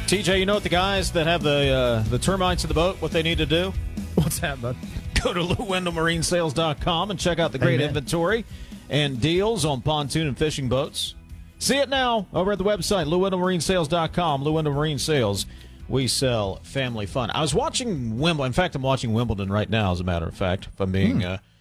TJ, you know what the guys that have the termites in the boat, what they need to do? What's that, bud? Go to LouWendellMarineSales.com and check out the great inventory and deals on pontoon and fishing boats. See it now over at the website, LouWendellMarineSales.com. Lou Wendell Marine Sales. We sell family fun. I was watching Wimbledon. In fact, I'm watching Wimbledon right now, as a matter of fact, if I'm being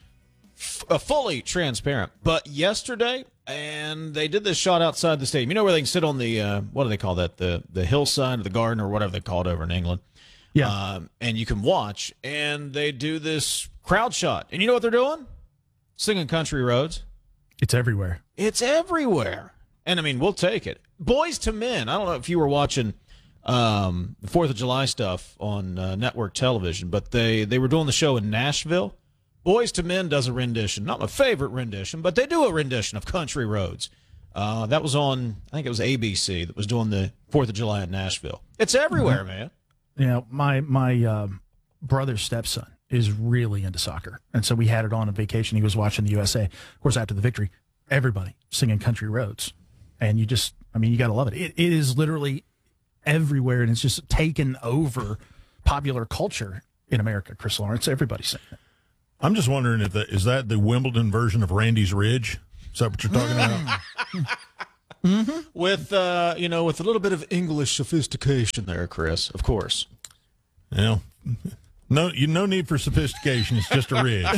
fully transparent. But yesterday, and they did this shot outside the stadium. You know where they can sit on the, what do they call that, the hillside of the garden or whatever they call it over in England. Yeah. And you can watch, and they do this crowd shot. And you know what they're doing? Singing Country Roads. It's everywhere. It's everywhere. And, I mean, we'll take it. Boys to Men. I don't know if you were watching the 4th of July stuff on network television, but they were doing the show in Nashville. Boys to Men does a rendition. Not my favorite rendition, but they do a rendition of Country Roads. That was on, I think it was ABC that was doing the 4th of July in Nashville. It's everywhere, man. You know, my brother's stepson is really into soccer, and so we had it on vacation. He was watching the USA. Of course, after the victory, everybody singing Country Roads. And you just, I mean, you got to love it. It is literally everywhere, and it's just taken over popular culture in America, Chris Lawrence. Everybody's saying it. I'm just wondering if is that the Wimbledon version of Randy's Ridge? Is that what you're talking about? Mm-hmm. With with a little bit of English sophistication there, Chris. Of course. Yeah. No need for sophistication. It's just a ridge.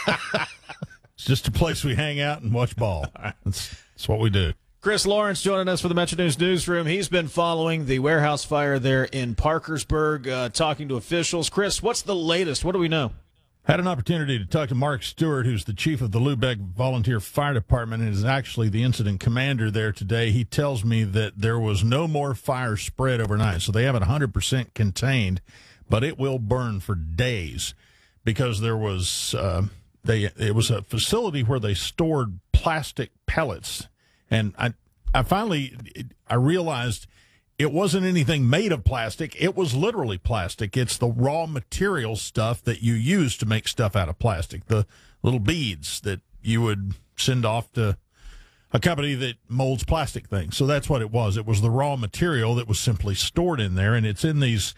It's just a place we hang out and watch ball. That's what we do. Chris Lawrence joining us for the Metro News Newsroom. He's been following the warehouse fire there in Parkersburg, talking to officials. Chris, what's the latest? What do we know? Had an opportunity to talk to Mark Stewart, who's the chief of the Lubeck Volunteer Fire Department and is actually the incident commander there today. He tells me that there was no more fire spread overnight, so they have it 100% contained, but it will burn for days because there was it was a facility where they stored plastic pellets. And I finally realized it wasn't anything made of plastic. It was literally plastic. It's the raw material stuff that you use to make stuff out of plastic, the little beads that you would send off to a company that molds plastic things. So that's what it was. It was the raw material that was simply stored in there, and it's in these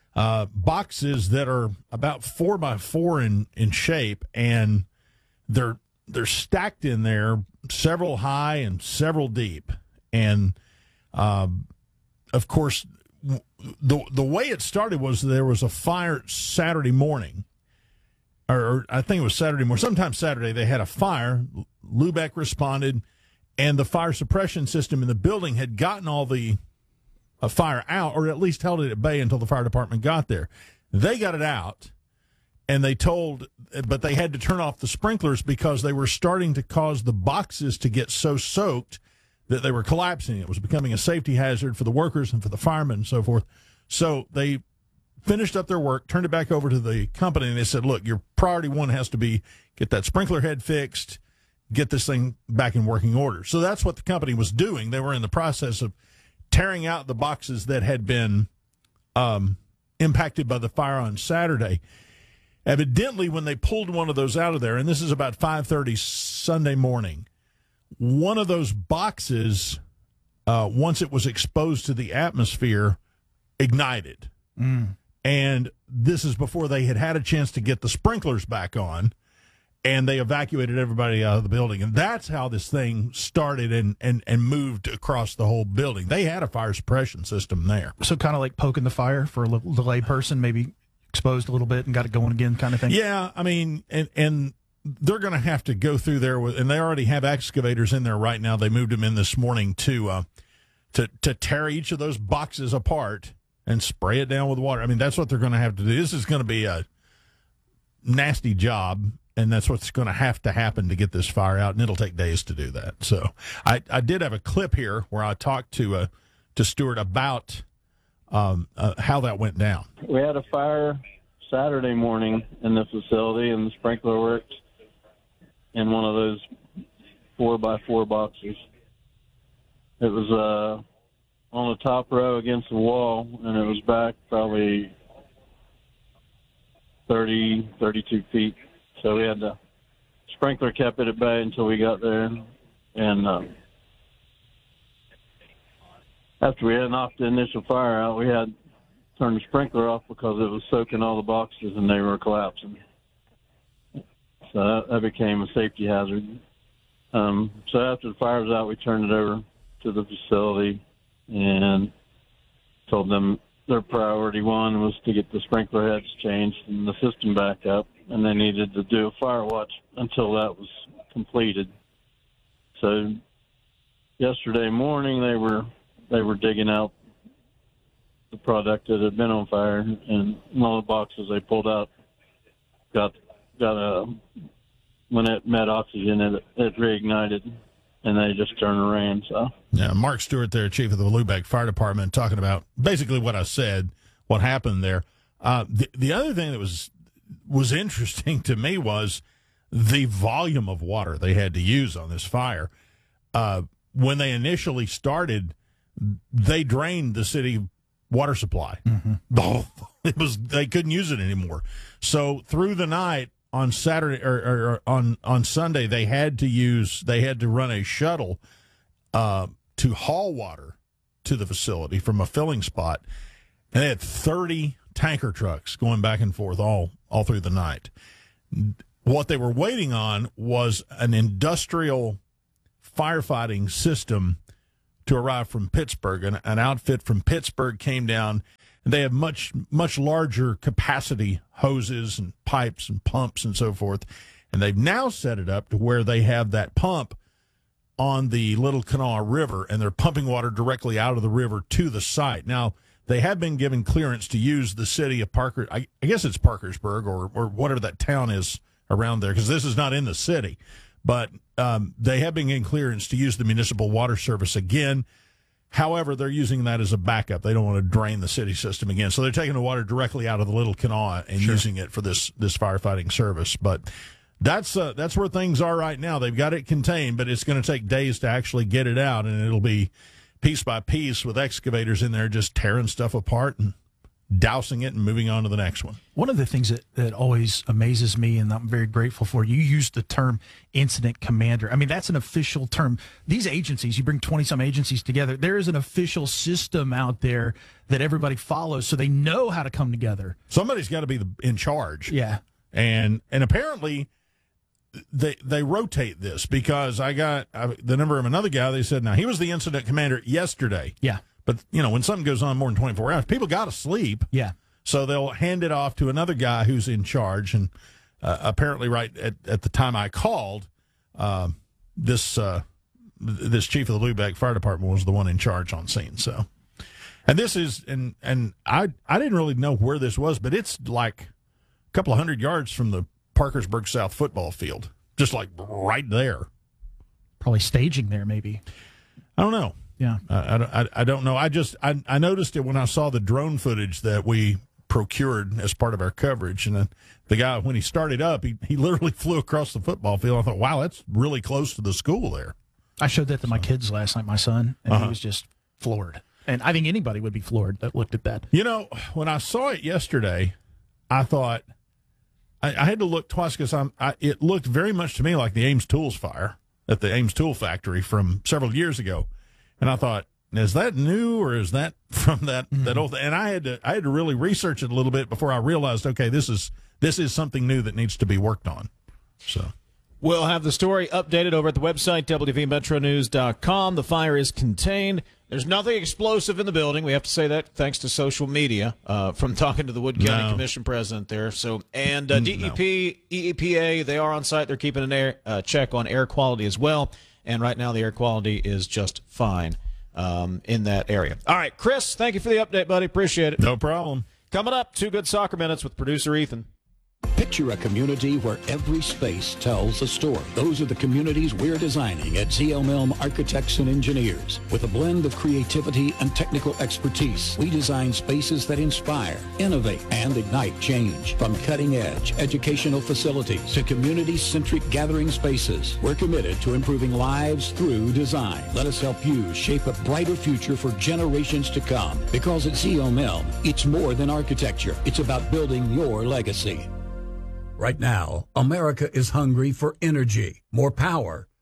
boxes that are about 4 by 4 in shape, and they're stacked in there, several high and several deep. And, of course, the way it started was there was a fire Saturday morning, or I think it was Saturday morning. Sometime Saturday they had a fire. Lubeck responded, and the fire suppression system in the building had gotten all the fire out, or at least held it at bay until the fire department got there. They got it out. And but they had to turn off the sprinklers because they were starting to cause the boxes to get so soaked that they were collapsing. It was becoming a safety hazard for the workers and for the firemen and so forth. So they finished up their work, turned it back over to the company, and they said, look, your priority one has to be get that sprinkler head fixed, get this thing back in working order. So that's what the company was doing. They were in the process of tearing out the boxes that had been impacted by the fire on Saturday. Evidently, when they pulled one of those out of there, and this is about 5:30 Sunday morning, one of those boxes, once it was exposed to the atmosphere, ignited. And this is before they had a chance to get the sprinklers back on, and they evacuated everybody out of the building. And that's how this thing started and moved across the whole building. They had a fire suppression system there. So kind of like poking the fire for the lay person, maybe exposed a little bit and got it going again kind of thing? Yeah, I mean, and they're going to have to go through there, and they already have excavators in there right now. They moved them in this morning to tear each of those boxes apart and spray it down with water. I mean, that's what they're going to have to do. This is going to be a nasty job, and that's what's going to happen to get this fire out, and it'll take days to do that. So I did have a clip here where I talked to Stewart about how that went down. We had a fire Saturday morning in the facility, and the sprinkler worked in one of those 4x4 boxes. It was on the top row against the wall, and it was back probably 32 feet. So we had the sprinkler kept it at bay until we got there, and after we had knocked the initial fire out, we had turned the sprinkler off because it was soaking all the boxes and they were collapsing. So that became a safety hazard. So after the fire was out, we turned it over to the facility and told them their priority one was to get the sprinkler heads changed and the system back up, and they needed to do a fire watch until that was completed. So yesterday morning they were digging out the product that had been on fire, and one of the boxes they pulled out got when it met oxygen, it reignited, and they just turned and ran. So yeah, Mark Stewart there, chief of the Lubeck Fire Department, talking about basically what I said, what happened there. The other thing that was interesting to me was the volume of water they had to use on this fire. When they initially started, they drained the city water supply. Mm-hmm. They couldn't use it anymore. So through the night on Saturday or on Sunday, they had to run a shuttle to haul water to the facility from a filling spot, and they had 30 tanker trucks going back and forth all through the night. What they were waiting on was an industrial firefighting system to arrive from Pittsburgh. An outfit from Pittsburgh came down, and they have much larger capacity hoses and pipes and pumps and so forth. And they've now set it up to where they have that pump on the Little Kanawha River, and they're pumping water directly out of the river to the site. Now, they have been given clearance to use the city of Parker. I guess it's Parkersburg or whatever that town is around there, because this is not in the city. But they have been given clearance to use the municipal water service again. However, they're using that as a backup. They don't want to drain the city system again. So they're taking the water directly out of the Little Kanawha and using it for this firefighting service. But that's where things are right now. They've got it contained, but it's going to take days to actually get it out, and it'll be piece by piece with excavators in there just tearing stuff apart and dousing it and moving on to the next one. One of the things that always amazes me, and I'm very grateful for, you used the term incident commander. I mean, that's an official term. These agencies, you bring 20-some agencies together, there is an official system out there that everybody follows, so they know how to come together. Somebody's got to be in charge. Yeah. And apparently they rotate this, because I got the number of another guy. They said, now, he was the incident commander yesterday. Yeah. But, when something goes on more than 24 hours, people got to sleep. Yeah. So they'll hand it off to another guy who's in charge. And apparently right at the time I called, this chief of the Lubeck Fire Department was the one in charge on scene. So, and this is, and I didn't really know where this was, but it's like a couple of 100 yards from the Parkersburg South football field, just like right there. Probably staging there, maybe. I don't know. Yeah, I don't know. I noticed it when I saw the drone footage that we procured as part of our coverage, and the guy, when he started up, he literally flew across the football field. I thought, wow, that's really close to the school there. I showed that to my kids last night, my son, and he was just floored. And I think anybody would be floored that looked at that. When I saw it yesterday, I thought I had to look twice, because it looked very much to me like the Ames Tools fire at the Ames Tool Factory from several years ago. And I thought, is that new, or is that from that old? And I had to really research it a little bit before I realized, okay, this is something new that needs to be worked on. So we'll have the story updated over at the website WVMetroNews.com. The fire is contained. There's nothing explosive in the building. We have to say that thanks to social media from talking to the Wood County Commission president there. So and DEP, EPA, they are on site. They're keeping an check on air quality as well. And right now, the air quality is just fine in that area. All right, Chris, thank you for the update, buddy. Appreciate it. No problem. Coming up, 2 Good Soccer Minutes with producer Ethan. Picture a community where every space tells a story. Those are the communities we're designing at ZL Milne Architects and Engineers. With a blend of creativity and technical expertise, we design spaces that inspire, innovate, and ignite change. From cutting-edge educational facilities to community-centric gathering spaces, we're committed to improving lives through design. Let us help you shape a brighter future for generations to come. Because at ZL Milne, it's more than architecture. It's about building your legacy. Right now, America is hungry for energy, more power,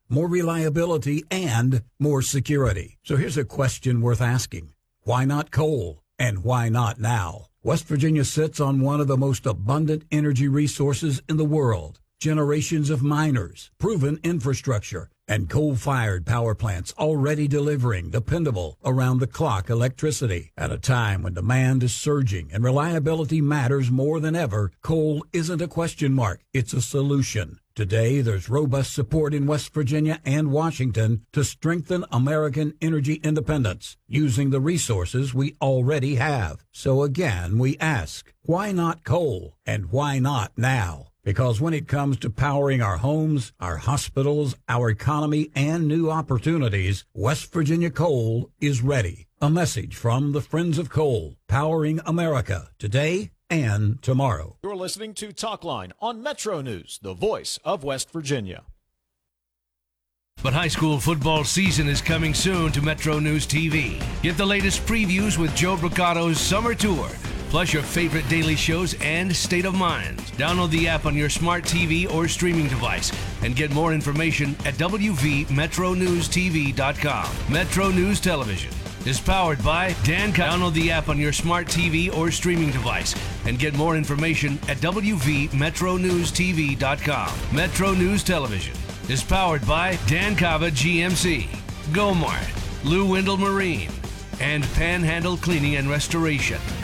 more reliability, and more security. So here's a question worth asking. Why not coal? And why not now? West Virginia sits on one of the most abundant energy resources in the world. Generations of miners, proven infrastructure, and coal-fired power plants already delivering dependable, around-the-clock electricity. At a time when demand is surging and reliability matters more than ever, coal isn't a question mark, it's a solution. Today, there's robust support in West Virginia and Washington to strengthen American energy independence using the resources we already have. So again, we ask, why not coal? And why not now? Because when it comes to powering our homes, our hospitals, our economy, and new opportunities, West Virginia Coal is ready. A message from the Friends of Coal, powering America today and tomorrow. You're listening to Talkline on Metro News, the voice of West Virginia. But high school football season is coming soon to Metro News TV. Get the latest previews with Joe Bricato's Summer Tour, plus your favorite daily shows and State of Mind. Download the app on your smart TV or streaming device and get more information at wvmetronewstv.com. Metro News Television is powered by Dan. Download the app on your smart TV or streaming device and get more information at wvmetronewstv.com. Metro News Television is powered by Dan Cava GMC, Gomart, Lou Wendell Marine, and Panhandle Cleaning and Restoration.